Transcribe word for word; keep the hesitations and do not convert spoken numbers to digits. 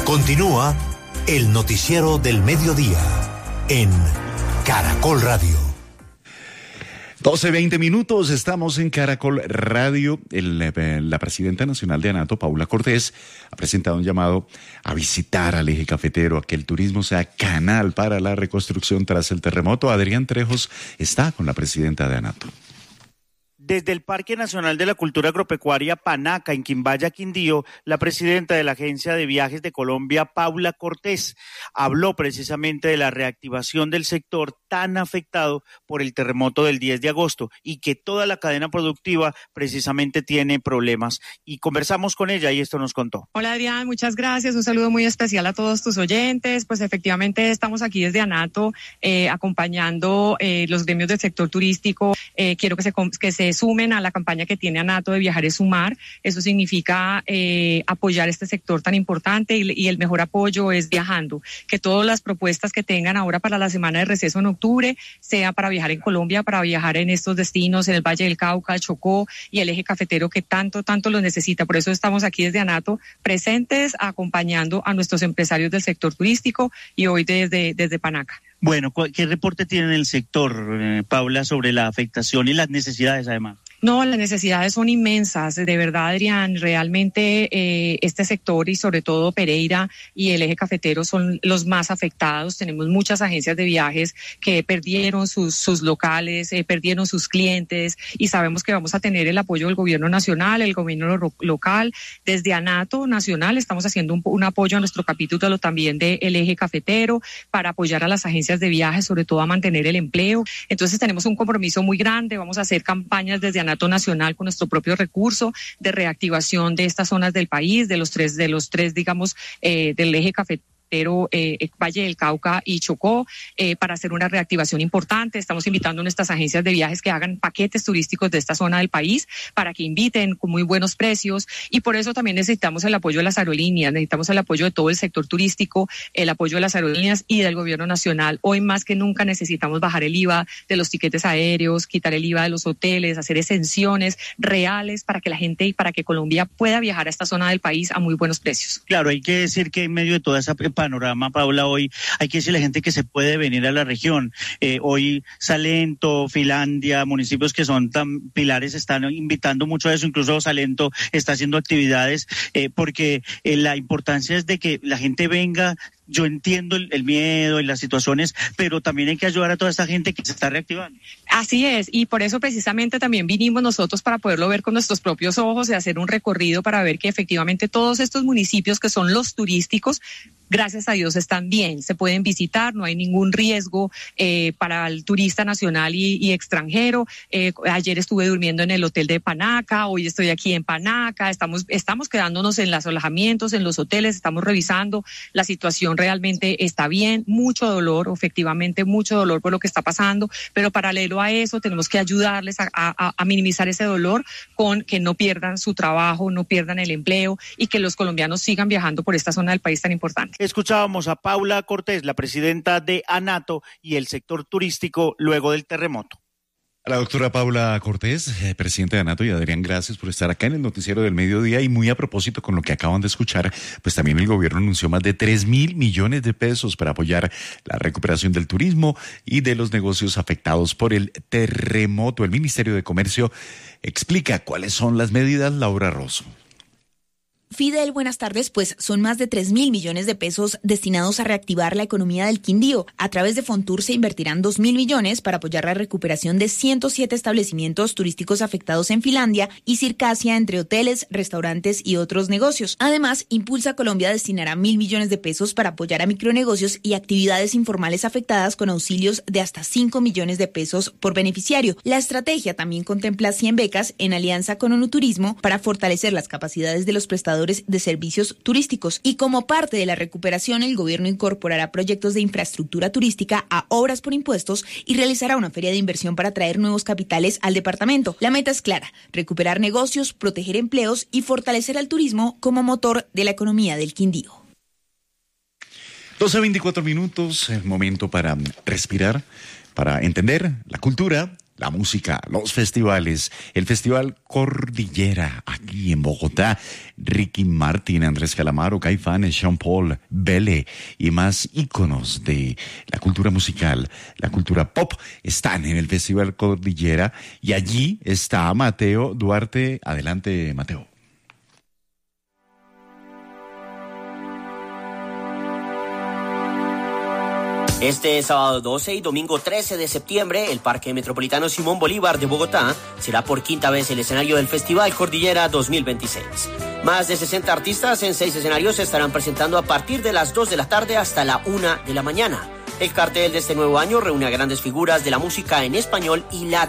Continúa el noticiero del mediodía en Caracol Radio. doce veinte minutos, estamos en Caracol Radio. El, eh, la presidenta nacional de ANATO, Paula Cortés, ha presentado un llamado a visitar al eje cafetero, a que el turismo sea canal para la reconstrucción tras el terremoto. Adrián Trejos está con la presidenta de ANATO. Desde el Parque Nacional de la Cultura Agropecuaria Panaca, en Quimbaya, Quindío, la presidenta de la Agencia de Viajes de Colombia, Paula Cortés, habló precisamente de la reactivación del sector tan afectado por el terremoto del diez de agosto y que toda la cadena productiva precisamente tiene problemas. Y conversamos con ella y esto nos contó. Hola Adrián, muchas gracias. Un saludo muy especial a todos tus oyentes. Pues efectivamente estamos aquí desde ANATO eh, acompañando eh, los gremios del sector turístico. Eh, quiero que se, que se sumen a la campaña que tiene ANATO de Viajar es Sumar. Eso significa eh, apoyar este sector tan importante y, y el mejor apoyo es viajando. Que todas las propuestas que tengan ahora para la semana de receso en octubre sea para viajar en Colombia, para viajar en estos destinos, en el Valle del Cauca, el Chocó y el eje cafetero que tanto, tanto lo necesita. Por eso estamos aquí desde ANATO presentes acompañando a nuestros empresarios del sector turístico y hoy desde, desde Panaca. Bueno, ¿qué reporte tiene el sector, eh, Paula, sobre la afectación y las necesidades además? No, las necesidades son inmensas, de verdad, Adrián, realmente eh, este sector y sobre todo Pereira y el eje cafetero son los más afectados. Tenemos muchas agencias de viajes que perdieron sus, sus locales, eh, perdieron sus clientes y sabemos que vamos a tener el apoyo del gobierno nacional, el gobierno ro- local. Desde ANATO Nacional estamos haciendo un, un apoyo a nuestro capítulo también del eje cafetero para apoyar a las agencias de viajes, sobre todo a mantener el empleo. Entonces tenemos un compromiso muy grande, vamos a hacer campañas desde ANATO Nacional con nuestro propio recurso de reactivación de estas zonas del país, de los tres, de los tres, digamos, eh, del eje cafetero. Eh, Valle del Cauca y Chocó, eh, para hacer una reactivación importante. Estamos invitando a nuestras agencias de viajes que hagan paquetes turísticos de esta zona del país para que inviten con muy buenos precios y por eso también necesitamos el apoyo de las aerolíneas, necesitamos el apoyo de todo el sector turístico, el apoyo de las aerolíneas y del gobierno nacional. Hoy más que nunca necesitamos bajar el I V A de los tiquetes aéreos, quitar el I V A de los hoteles, hacer exenciones reales para que la gente y para que Colombia pueda viajar a esta zona del país a muy buenos precios. Claro, hay que decir que en medio de toda esa panorama, Paula, hoy hay que decirle a la gente que se puede venir a la región. Eh, hoy Salento, Finlandia, municipios que son tan pilares están invitando mucho a eso, incluso Salento está haciendo actividades eh, porque eh, la importancia es de que la gente venga. Yo entiendo el, el miedo y las situaciones, pero también hay que ayudar a toda esta gente que se está reactivando. Así es, y por eso precisamente también vinimos nosotros para poderlo ver con nuestros propios ojos y hacer un recorrido para ver que efectivamente todos estos municipios que son los turísticos, gracias a Dios están bien, se pueden visitar, no hay ningún riesgo eh, para el turista nacional y, y extranjero. Eh, ayer estuve durmiendo en el hotel de Panaca, hoy estoy aquí en Panaca, estamos, estamos quedándonos en los alojamientos, en los hoteles, estamos revisando la situación. Realmente está bien, mucho dolor, efectivamente mucho dolor por lo que está pasando, pero paralelo a eso tenemos que ayudarles a, a, a minimizar ese dolor con que no pierdan su trabajo, no pierdan el empleo y que los colombianos sigan viajando por esta zona del país tan importante. Escuchábamos a Paula Cortés, la presidenta de ANATO y el sector turístico luego del terremoto. A la doctora Paula Cortés, eh, presidenta de ANATO, y Adrián, gracias por estar acá en el noticiero del mediodía. Y muy a propósito con lo que acaban de escuchar, pues también el gobierno anunció más de tres mil millones de pesos para apoyar la recuperación del turismo y de los negocios afectados por el terremoto. El Ministerio de Comercio explica cuáles son las medidas. Laura Rosso. Fidel, buenas tardes. Pues son más de tres mil millones de pesos destinados a reactivar la economía del Quindío. A través de Fontur se invertirán dos mil millones para apoyar la recuperación de ciento siete establecimientos turísticos afectados en Finlandia y Circasia, entre hoteles, restaurantes y otros negocios. Además, Impulsa Colombia destinará mil millones de pesos para apoyar a micronegocios y actividades informales afectadas con auxilios de hasta cinco millones de pesos por beneficiario. La estrategia también contempla cien becas en alianza con ONU Turismo para fortalecer las capacidades de los prestadores de servicios turísticos. Y como parte de la recuperación, el gobierno incorporará proyectos de infraestructura turística a obras por impuestos y realizará una feria de inversión para atraer nuevos capitales al departamento. La meta es clara: recuperar negocios, proteger empleos y fortalecer al turismo como motor de la economía del Quindío. doce veinticuatro minutos, el momento para respirar, para entender la cultura la música, los festivales. El Festival Cordillera, aquí en Bogotá. Ricky Martin, Andrés Calamaro, Caifanes, Sean Paul, Bele y más íconos de la cultura musical, la cultura pop, están en el Festival Cordillera. Y allí está Mateo Duarte. Adelante, Mateo. Este sábado doce y domingo trece de septiembre, el Parque Metropolitano Simón Bolívar de Bogotá será por quinta vez el escenario del Festival Cordillera dos mil veintiséis. Más de sesenta artistas en seis escenarios se estarán presentando a partir de las dos de la tarde hasta la una de la mañana. El cartel de este nuevo año reúne a grandes figuras de la música en español y latino.